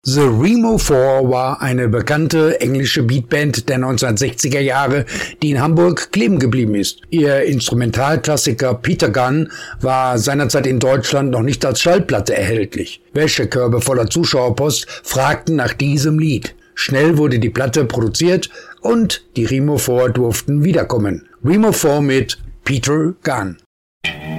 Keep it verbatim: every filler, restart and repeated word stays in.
The Remo Four war eine bekannte englische Beatband der neunzehnhundertsechziger Jahre, die in Hamburg kleben geblieben ist. Ihr Instrumentalklassiker Peter Gunn war seinerzeit in Deutschland noch nicht als Schallplatte erhältlich. Wäschekörbe voller Zuschauerpost fragten nach diesem Lied. Schnell wurde die Platte produziert und die Remo Four durften wiederkommen. Remo Four mit Peter Gunn.